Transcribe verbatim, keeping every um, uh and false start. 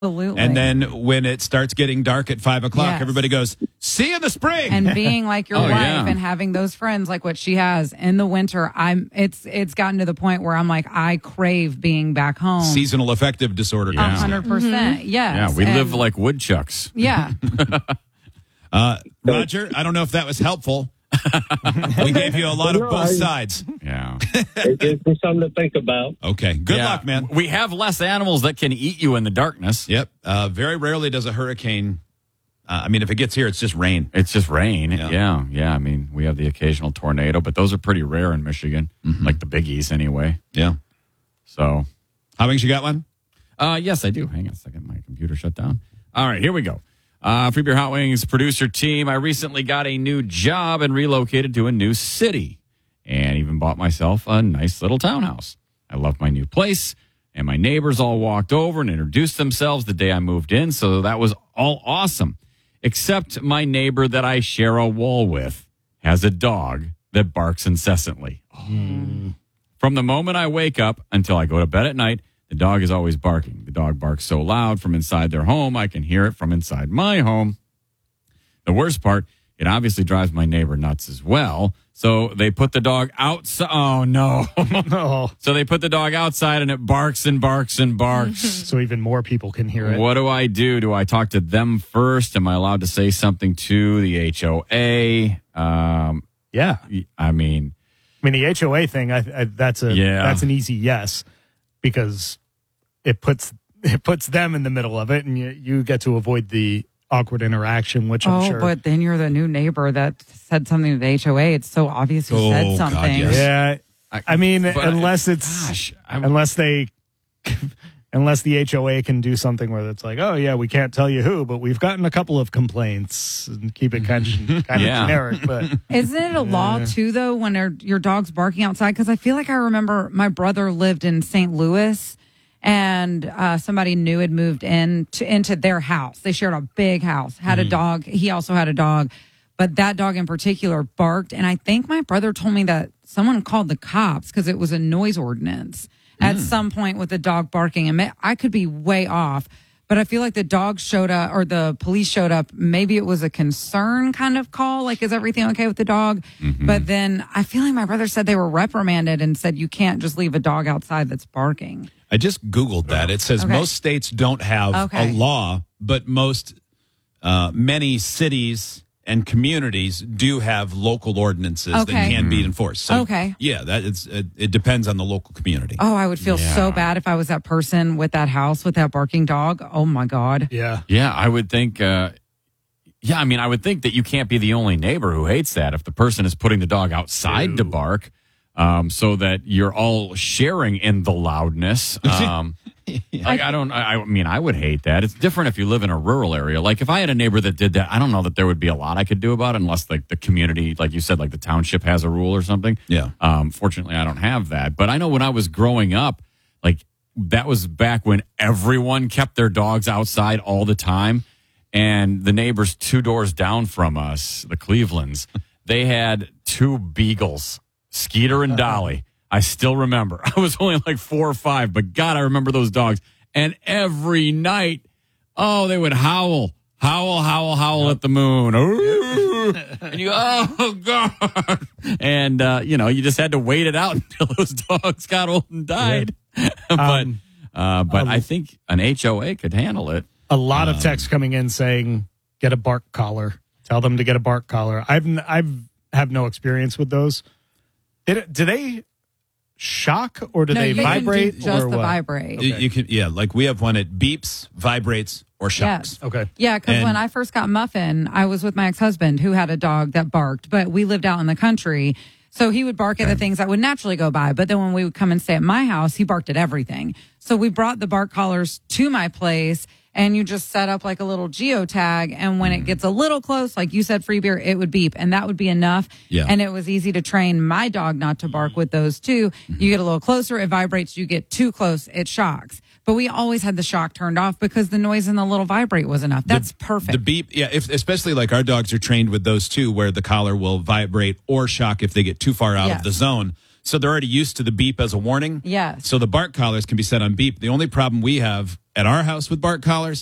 Absolutely. And then when it starts getting dark at five o'clock, Yes. everybody goes, see you in the spring. And being like your Oh, wife yeah. and having those friends like what she has in the winter, I'm it's it's gotten to the point where I'm like, I crave being back home. Seasonal affective disorder. A Yeah. hundred percent. Yes. Yeah, we And- live like woodchucks. Yeah. Uh, Roger, I don't know if that was helpful. We gave you a lot of No, both I- sides. Yeah. It gives me something to think about. Okay. Good Yeah. luck, man. We have less animals that can eat you in the darkness. Yep. Uh, very rarely does a hurricane. Uh, I mean, if it gets here, it's just rain. It's just rain. Yeah. Yeah. yeah. I mean, we have the occasional tornado, but those are pretty rare in Michigan, like the biggies anyway. Yeah. So, Howings, you got one? uh, yes, I do. Hang on a second. My computer shut down. All right, here we go. Uh, Free Beer Hot Wings producer team. I recently got a new job and relocated to a new city and even bought myself a nice little townhouse. I love my new place, and my neighbors all walked over and introduced themselves the day I moved in, so that was all awesome. Except my neighbor that I share a wall with has a dog that barks incessantly. From the moment I wake up until I go to bed at night, the dog is always barking. The dog barks so loud from inside their home, I can hear it from inside my home. The worst part, it obviously drives my neighbor nuts as well. So they put the dog outside. Oh, no. Oh, So they put the dog outside and it barks and barks and barks. so even more people can hear it. What do I do? Do I talk to them first? Am I allowed to say something to the H O A? Um, Yeah. I mean, I mean, the H O A thing, I, I, that's a Yeah. that's an easy yes, because it puts it puts them in the middle of it, and you, you get to avoid the awkward interaction, which I'm Oh, sure. but then you're the new neighbor that said something to the H O A. It's so obvious who Oh, said God, something. yes. yeah, I- I mean, but- unless it's gosh, I- unless they. Unless the H O A can do something where it's like, oh yeah, we can't tell you who, but we've gotten a couple of complaints and keep it kind of kind Yeah. of generic. But Isn't it a law too, though, when they're- your dog's barking outside? Because I feel like I remember my brother lived in Saint Louis, and uh, somebody new had moved in to, into their house. They shared a big house, had a dog. He also had a dog, but that dog in particular barked. And I think my brother told me that someone called the cops because it was a noise ordinance at some point with the dog barking. And ma- I could be way off. But I feel like the dog showed up or the police showed up. Maybe it was a concern kind of call. Like, is everything okay with the dog? But then I feel like my brother said they were reprimanded and said you can't just leave a dog outside that's barking. I just Googled that. It says Okay. most states don't have Okay. a law, but most, uh, many cities and communities do have local ordinances that Okay. can be enforced. So, Okay. yeah, that it's it, it depends on the local community. Oh, I would feel so Yeah. bad if I was that person with that house with that barking dog. Oh my God. yeah, Yeah, I would think. Uh, yeah, I mean, I would think that you can't be the only neighbor who hates that. If the person is putting the dog outside to bark, um, so that you're all sharing in the loudness. Um, like, I don't. I, I mean, I would hate that. It's different if you live in a rural area. Like if I had a neighbor that did that, I don't know that there would be a lot I could do about it, unless like the community, like you said, like the township has a rule or something. Yeah. Um, fortunately, I don't have that. But I know when I was growing up, like that was back when everyone kept their dogs outside all the time. And the neighbors two doors down from us, the Clevelands, they had two beagles, Skeeter and Dolly. I still remember. I was only like four or five, but God, I remember those dogs. And every night, oh, they would howl, howl, howl, howl at the moon. Ooh. And you go, oh, God. And, uh, you know, you just had to wait it out until those dogs got old and died. but Um, uh, but um, I think an H O A could handle it. a lot of texts coming in saying get a bark collar. Tell them to get a bark collar. I've n- I've have no experience with those. Did it, do they shock or do No, they you can do vibrate just or the what? vibrate. You, you can, yeah, like we have one that beeps, vibrates, or shocks. Yes. Okay. Yeah, because And- when I first got Muffin, I was with my ex-husband who had a dog that barked, but we lived out in the country. So he would bark at the things that would naturally go by. But then when we would come and stay at my house, he barked at everything. So we brought the bark collars to my place and you just set up like a little geotag. And when it gets a little close, like you said, free beer, it would beep. And that would be enough. Yeah. And it was easy to train my dog not to bark with those too. You get a little closer, it vibrates. You get too close, it shocks. But we always had the shock turned off because the noise in the little vibrate was enough. That's perfect. The beep, yeah, if, especially like our dogs are trained with those too, where the collar will vibrate or shock if they get too far out Yes. of the zone. So they're already used to the beep as a warning. Yes. So the bark collars can be set on beep. The only problem we have at our house with bark collars